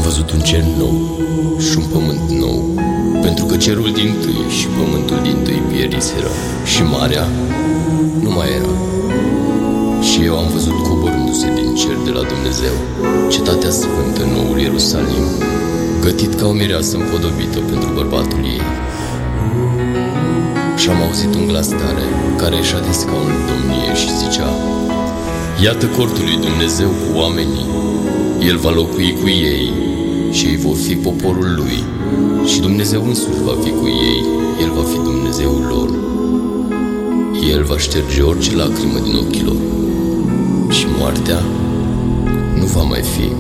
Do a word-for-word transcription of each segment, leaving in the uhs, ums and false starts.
văzut un cer nou și un pământ nou, pentru că cerul dintâi și pământul dintâi pieriseră și marea nu mai era. Și eu am văzut coborându-se din cer de la Dumnezeu cetatea sfântă, noul Ierusalim, gătit ca o mireasă împodobită pentru bărbatul ei. Și am auzit un glas tare care ieșea din scaunul domniei și zicea: iată cortul lui Dumnezeu cu oamenii, El va locui cu ei și ei vor fi poporul lui și Dumnezeu însuși va fi cu ei, El va fi Dumnezeul lor. El va șterge orice lacrimă din ochii lor și moartea nu va mai fi.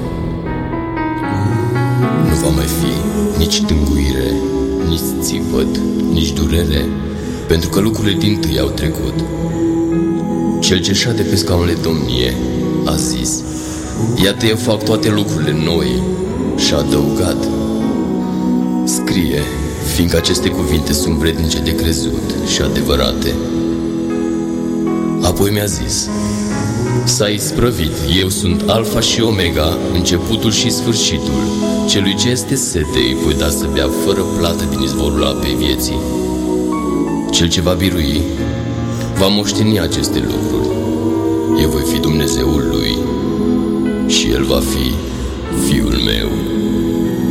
Nu va mai fi nici tânguire, nici țipăt, nici durere, pentru că lucrurile dintâi au trecut. Cel ce șade pe scaunul de domnie a zis: iată, eu fac toate lucrurile noi, și a adăugat: scrie, fiindcă aceste cuvinte sunt vrednice de crezut și adevărate. Apoi mi-a zis: s-a isprăvit, eu sunt Alfa și Omega, începutul și sfârșitul. Celui ce este sete îi voi da să bea fără plată din izvorul apei vieții. Cel ce va birui va moșteni aceste lucruri. Eu voi fi Dumnezeul lui și el va fi Fiul meu.